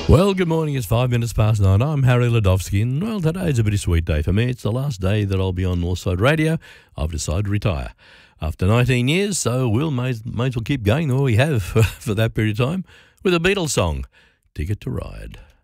Well, good morning. It's 5 minutes past 9. I'm Harry Ladovsky, and well, today's a pretty sweet day for me. It's the last day that I'll be on Northside Radio. I've decided to retire after 19 years, so we'll may as well keep going, or we have for that period of time, with a Beatles song, Ticket to Ride.